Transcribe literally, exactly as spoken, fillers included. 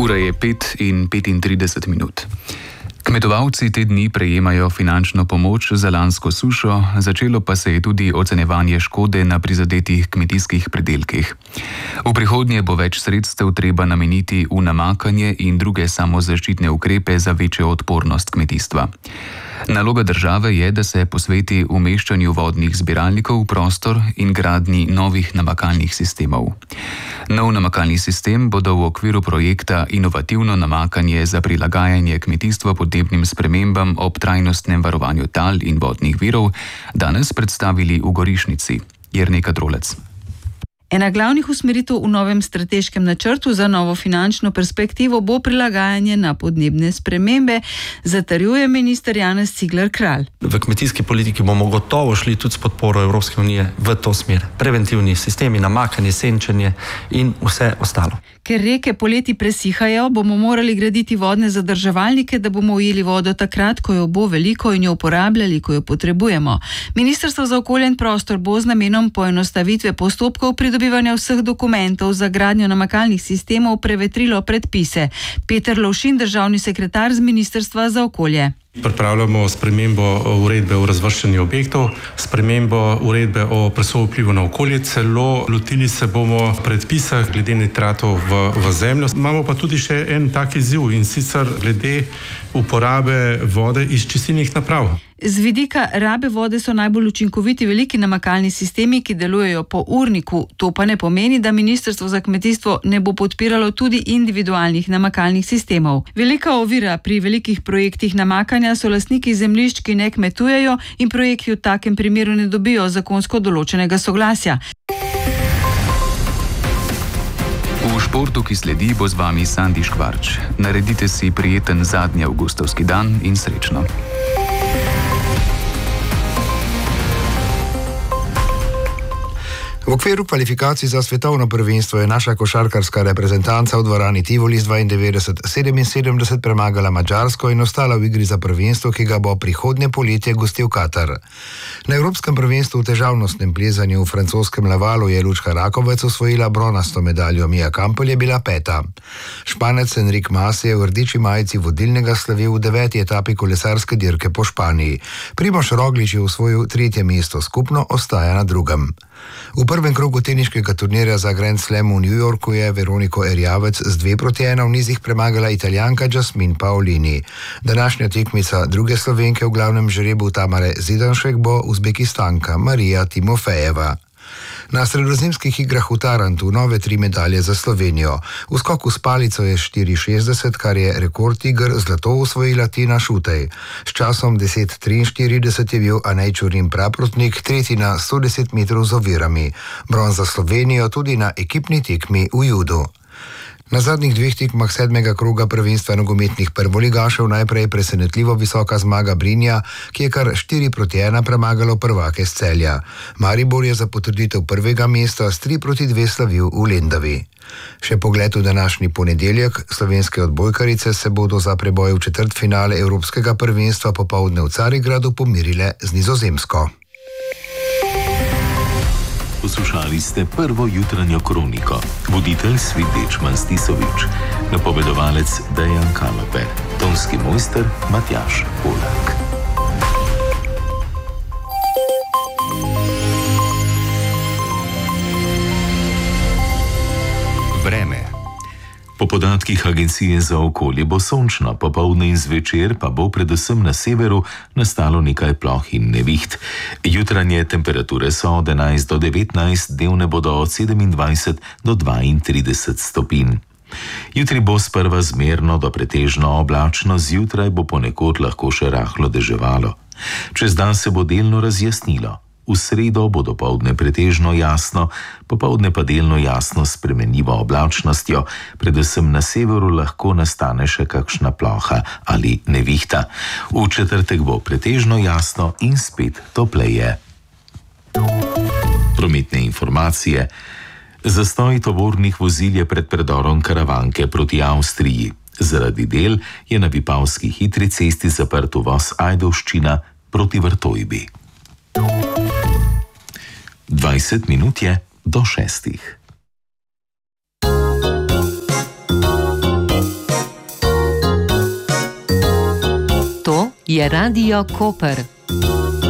Ura je pet in petintrideset minut. Kmetovalci te dni prejemajo finančno pomoč za lansko sušo, začelo pa se je tudi ocenjevanje škode na prizadetih kmetijskih pridelkih. V prihodnje bo več sredstev treba nameniti v namakanje in druge samozaščitne ukrepe za večjo odpornost kmetijstva. Naloga države je, da se posveti umeščanju vodnih zbiralnikov v prostor in gradnji novih namakalnih sistemov. Nov namakalni sistem bodo v okviru projekta Inovativno namakanje za prilagajanje kmetijstva podnebnim spremembam ob trajnostnem varovanju tal in vodnih virov danes predstavili v Gorišnici. Jernej Kadrolec. Ena glavnih usmeritev v novem strateškem načrtu za novo finančno perspektivo bo prilagajanje na podnebne spremembe, zatrjuje minister Janez Cigler Kralj. V kmetijski politiki bomo gotovo šli tudi s podporo Evropske unije v to smer. Preventivni sistemi, namakanje, senčenje in vse ostalo. Ker reke poleti presihajo, bomo morali graditi vodne zadrževalnike, da bomo ujeli vodo takrat, ko jo bo veliko in jo uporabljali, ko jo potrebujemo. Ministrstvo za okolje in prostor bo z namenom poenostavitve postopkov pridobivanja vseh dokumentov za gradnjo namakalnih sistemov prevetrilo predpise. Peter Lovšin, državni sekretar z Ministrstva za okolje. Pripravljamo spremembo uredbe o razvrščanju objektov, spremembo uredbe o presoji vpliva na okolje, celo lotili se bomo predpisa glede nitratov v, v zemljo. Imamo pa tudi še en tak izziv in sicer glede uporabe vode iz čistilnih naprav. Z vidika rabe vode so najbolj učinkoviti veliki namakalni sistemi, ki delujejo po urniku. To pa ne pomeni, da Ministrstvo za kmetijstvo ne bo podpiralo tudi individualnih namakalnih sistemov. Velika ovira pri velikih projektih namakanja so lastniki zemljišč, ki ne kmetujejo in projekti v takem primeru ne dobijo zakonsko določenega soglasja. V športu, ki sledi, bo z vami Sandi Škvarč. Naredite si prijeten zadnji avgustovski dan in srečno. V okviru kvalifikacij za svetovno prvenstvo je naša košarkarska reprezentanca v dvorani Tivoli z dvaindevetdeset sedeminsedemdeset premagala Madžarsko in ostala v igri za prvenstvo, ki ga bo prihodnje poletje gostil Katar. Na Evropskem prvenstvu v težavnostnem plezanju v francoskem Lavalu je Lučka Rakovec osvojila bronasto medaljo, Mia Kampel je bila peta. Španec Enric Mas je v rdeči majici vodilnega slavil v deveti etapi kolesarske dirke po Španiji. Primož Roglič je osvojil tretje mesto, skupno ostaja na drugem. V prvem krogu teniškega turnirja za Grand Slam v New Yorku je Veroniko Erjavec z dve proti ena v nizih premagala Italijanka Jasmine Paolini. Današnja tekmica druge Slovenke v glavnem žrebu Tamare Zidanšek bo Uzbekistanka Marija Timofejeva. Na sredozemskih igrah v Tarantu nove tri medalje za Slovenijo. V skoku s palico je štiri šestdeset, kar je rekord iger, zlato osvojila Tina Šutej. S časom deset triinštirideset je bil Anej Čurin Praprotnik, tretji na sto deset metrov z ovirami. Bron za Slovenijo tudi na ekipni tekmi v judu. Na zadnjih dveh tekmah sedmega kroga prvenstva nogometnih prvoligašev najprej presenetljivo visoka zmaga Brinja, ki je kar štiri proti ena premagalo prvake z Celja. Maribor je za potrditev prvega mesta s tri proti dve slavil v Lendavi. Še pogled v današnji ponedeljek. Slovenske odbojkarice se bodo za preboj v četrtfinale Evropskega prvenstva popoldne v Carigradu pomirile z Nizozemsko. Poslušali ste prvo jutranjo kroniko. Voditelj Svit Dečman Stisovič, napovedovalec Dejan Kaloper, tonski mojster Matjaž Polak. Vreme. Po podatkih Agencije za okolje bo sončno, popoldne in zvečer pa bo predvsem na severu nastalo nekaj ploh in neviht. Jutranje temperature so od enajst do devetnajst, dnevne bodo od sedemindvajset do dvaintrideset stopinj. Jutri bo sprva zmerno do pretežno oblačno, zjutraj bo ponekod lahko še rahlo deževalo. Čez dan se bo delno razjasnilo. V sredo bo dopoldne pretežno jasno, popoldne pa delno jasno s spremenljivo oblačnostjo, predvsem na severu lahko nastane še kakšna ploha ali nevihta. V četrtek bo pretežno jasno in spet topleje. Prometne informacije. Zastoj tovornih vozil je pred predorom Karavanke proti Avstriji. Zaradi del je na Vipavski hitri cesti zaprt uvoz Ajdovščina proti Vrtojbi. dvajset minut je do šestih. je Radio Koper.